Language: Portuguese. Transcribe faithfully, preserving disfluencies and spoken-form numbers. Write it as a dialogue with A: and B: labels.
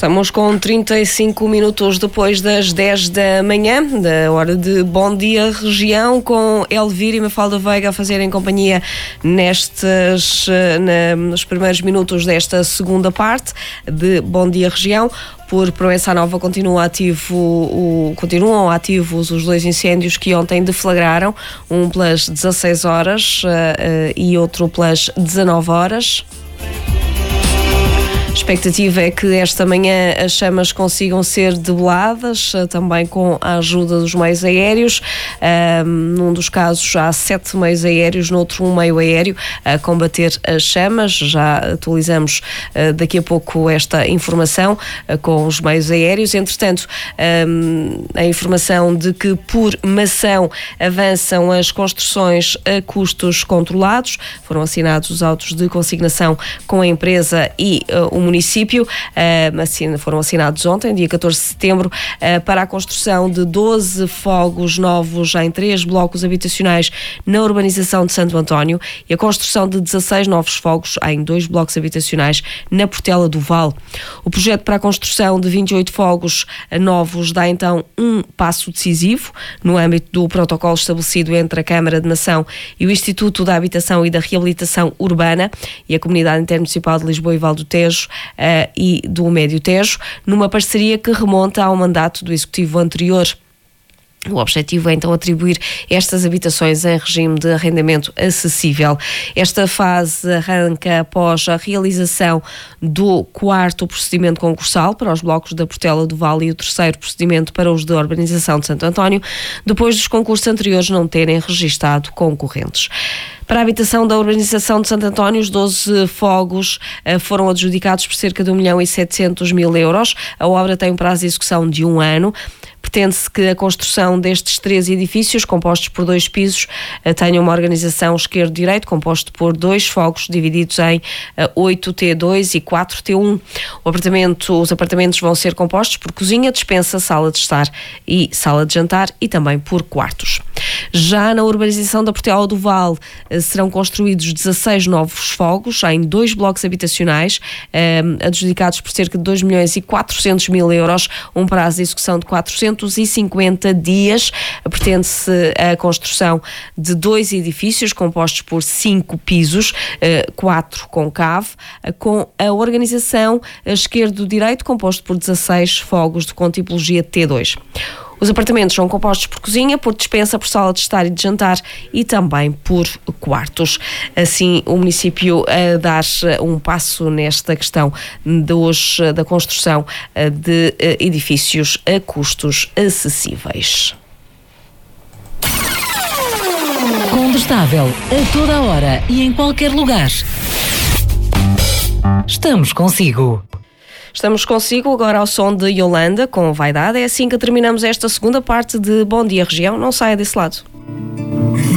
A: Estamos com trinta e cinco minutos depois das dez da manhã, da hora de Bom Dia Região, com Elvira e Mafalda Veiga a fazerem companhia nestes, na, nos primeiros minutos desta segunda parte de Bom Dia Região. Por Proença Nova continua ativo, o, continuam ativos os dois incêndios que ontem deflagraram, um pelas dezasseis horas uh, uh, e outro pelas dezanove horas. A expectativa é que esta manhã as chamas consigam ser debeladas, também com a ajuda dos meios aéreos. Um, num dos casos há sete meios aéreos, noutro um meio aéreo a combater as chamas. Já atualizamos uh, daqui a pouco esta informação uh, com os meios aéreos. Entretanto, um, a informação de que por Mação avançam as construções a custos controlados. Foram assinados os autos de consignação com a empresa e uh, o município, uh, foram assinados ontem, dia catorze de setembro, uh, para a construção de doze fogos novos em três blocos habitacionais na urbanização de Santo António e a construção de dezasseis novos fogos em dois blocos habitacionais na Portela do Val. O projeto para a construção de vinte e oito fogos novos dá então um passo decisivo no âmbito do protocolo estabelecido entre a Câmara de Mação e o Instituto da Habitação e da Reabilitação Urbana e a Comunidade Intermunicipal de Lisboa e Val do Tejo uh, e do Médio Tejo, numa parceria que remonta ao mandato do Executivo anterior. O objetivo é então atribuir estas habitações em regime de arrendamento acessível. Esta fase arranca após a realização do quarto procedimento concursal para os blocos da Portela do Vale e o terceiro procedimento para os da urbanização de Santo António, depois dos concursos anteriores não terem registado concorrentes. Para a habitação da urbanização de Santo António, os doze fogos uh, foram adjudicados por cerca de um milhão e setecentos mil euros. A obra tem um prazo de execução de um ano. Pretende-se que a construção destes três edifícios, compostos por dois pisos, tenha uma organização esquerdo-direito, composto por dois fogos divididos em oito T dois e quatro T um. O apartamento, os apartamentos vão ser compostos por cozinha, despensa, sala de estar e sala de jantar e também por quartos. Já na urbanização da Portela do Val serão construídos dezasseis novos fogos em dois blocos habitacionais, adjudicados por cerca de dois milhões e quatrocentos mil euros, um prazo de execução de quatrocentos e cinquenta dias. Pretende-se a construção de dois edifícios compostos por cinco pisos, quatro com cave, com a organização esquerdo-direito composto por dezasseis fogos de com tipologia T dois. Os apartamentos são compostos por cozinha, por despensa, por sala de estar e de jantar e também por quartos. Assim, o município a dar um passo nesta questão dos, da construção de edifícios a custos acessíveis.
B: Combustável a toda a hora e em qualquer lugar. Estamos consigo.
A: Estamos consigo agora ao som de Yolanda com Vaidade. É assim que terminamos esta segunda parte de Bom Dia Região. Não saia desse lado.